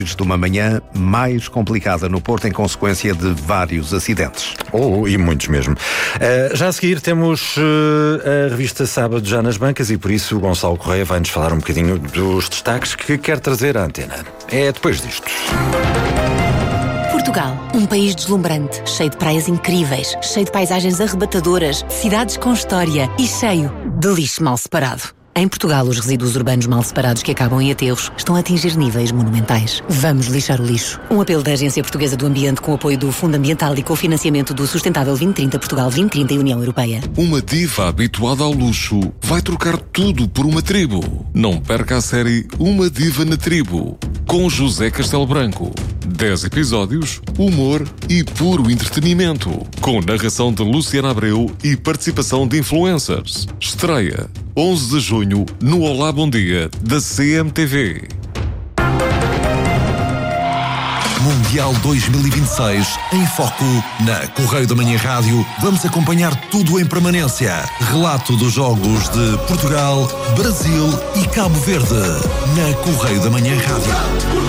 De uma manhã mais complicada no Porto em consequência de vários acidentes. E muitos mesmo. Já a seguir temos a revista Sábado já nas bancas e por isso o Gonçalo Correia vai-nos falar um bocadinho dos destaques que quer trazer à antena. É depois disto. Portugal, um país deslumbrante, cheio de praias incríveis, cheio de paisagens arrebatadoras, cidades com história e cheio de lixo mal separado. Em Portugal, os resíduos urbanos mal separados que acabam em aterros estão a atingir níveis monumentais. Vamos lixar o lixo. Um apelo da Agência Portuguesa do Ambiente com o apoio do Fundo Ambiental e com o financiamento do Sustentável 2030 Portugal 2030 e União Europeia. Uma diva habituada ao luxo vai trocar tudo por uma tribo. Não perca a série Uma Diva na Tribo, com José Castelo Branco. 10 episódios, humor e puro entretenimento, com narração de Luciana Abreu e participação de influencers. Estreia 11 de junho no Olá Bom Dia da CMTV. Mundial 2026 em foco na Correio da Manhã Rádio. Vamos acompanhar tudo em permanência. Relato dos jogos de Portugal, Brasil e Cabo Verde na Correio da Manhã Rádio.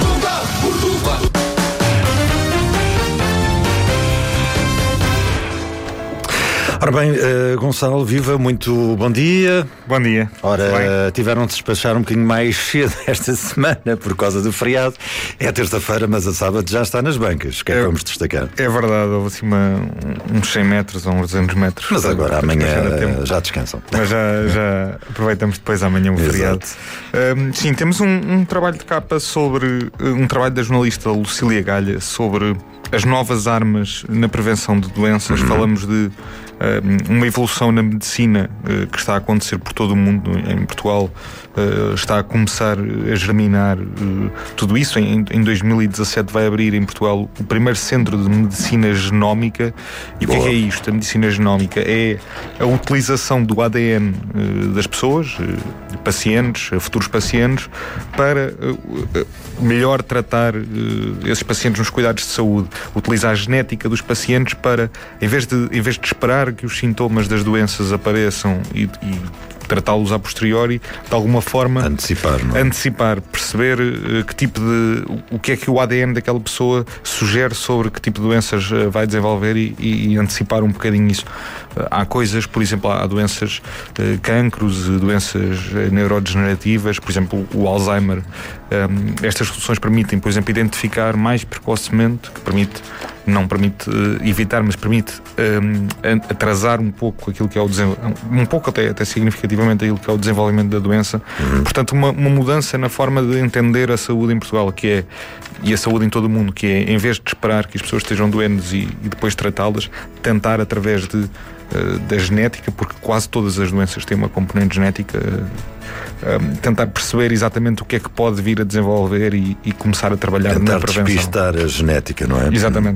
Ora bem, Gonçalo, viva, muito bom dia. Bom dia. Ora, tiveram de despachar um bocadinho mais cedo esta semana por causa do feriado. É terça-feira, mas a sábado já está nas bancas. O que é que vamos destacar? É verdade, houve assim uns 100 metros ou uns 200 metros. Mas agora, amanhã, já descansam. Mas já aproveitamos depois amanhã o feriado. Sim, temos um trabalho de capa sobre um trabalho da jornalista Lucília Galha sobre as novas armas na prevenção de doenças. Falamos de uma evolução na medicina que está a acontecer por todo o mundo. Em Portugal está a começar a germinar tudo isso. Em 2017 vai abrir em Portugal o primeiro centro de medicina genómica. E o que é isto? A medicina genómica é a utilização do ADN das pessoas, pacientes, futuros pacientes, para melhor tratar esses pacientes nos cuidados de saúde. Utilizar a genética dos pacientes para, em vez de esperar que os sintomas das doenças apareçam e tratá-los a posteriori, de alguma forma antecipar, perceber o que é que o ADN daquela pessoa sugere sobre que tipo de doenças vai desenvolver e antecipar um bocadinho isso. Há coisas, por exemplo, há doenças, cancros, doenças neurodegenerativas, por exemplo, o Alzheimer. Estas soluções permitem, por exemplo, identificar mais precocemente, não permite evitar, mas permite atrasar um pouco aquilo que é um pouco até significativamente aquilo que é o desenvolvimento da doença. Portanto, uma mudança na forma de entender a saúde em Portugal, e a saúde em todo o mundo, que é, em vez de esperar que as pessoas estejam doentes e depois tratá-las, tentar através da genética, porque quase todas as doenças têm uma componente genética, tentar perceber exatamente o que é que pode vir a desenvolver e começar a trabalhar na prevenção. Tentar despistar a genética, não é? Exatamente.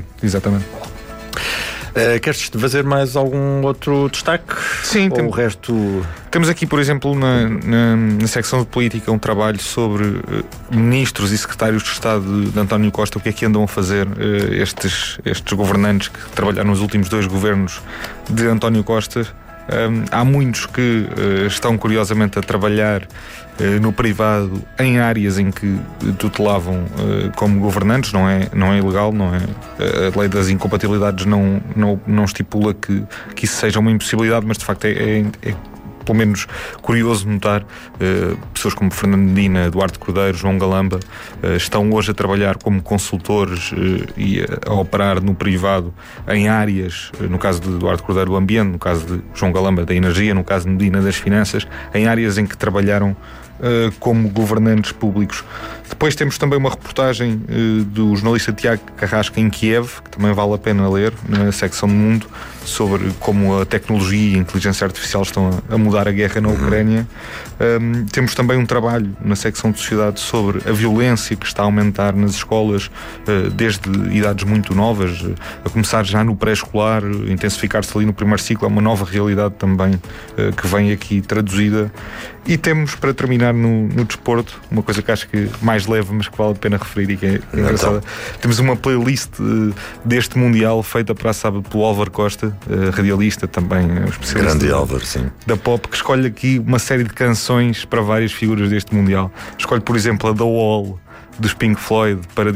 Queres fazer mais algum outro destaque? Sim, o resto... Temos aqui, por exemplo, na secção de política, um trabalho sobre ministros e secretários de Estado de António Costa, o que é que andam a fazer estes governantes que trabalharam nos últimos 2 governos de António Costa. Há muitos que estão curiosamente a trabalhar no privado em áreas em que tutelavam como governantes. Não é ilegal, não é? A lei das incompatibilidades não estipula que isso seja uma impossibilidade, mas de facto é pelo menos curioso notar pessoas como Fernando Medina, Eduardo Cordeiro, João Galamba estão hoje a trabalhar como consultores e a operar no privado em áreas, no caso de Eduardo Cordeiro, do ambiente, no caso de João Galamba, da energia, no caso de Medina, das finanças, em áreas em que trabalharam como governantes públicos. Depois temos também uma reportagem do jornalista Tiago Carrasca em Kiev, que também vale a pena ler, na secção do Mundo, sobre como a tecnologia e a inteligência artificial estão a mudar a guerra na Ucrânia. Temos também um trabalho na secção de sociedade sobre a violência que está a aumentar nas escolas desde idades muito novas, a começar já no pré-escolar, intensificar-se ali no primeiro ciclo. É uma nova realidade também que vem aqui traduzida. E temos, para terminar, no desporto, uma coisa que acho que mais leve, mas que vale a pena referir e que é engraçada. Temos uma playlist deste Mundial feita para a sábado pelo Álvaro Costa, radialista também, especialista grande Álvaro, sim, da pop, que escolhe aqui uma série de canções para várias figuras deste Mundial. Escolhe, por exemplo, a The Wall, dos Pink Floyd para